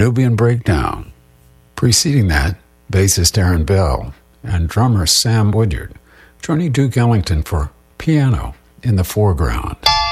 Nubian Breakdown. Preceding that, bassist Aaron Bell and drummer Sam Woodyard, joining Duke Ellington for Piano in the Foreground.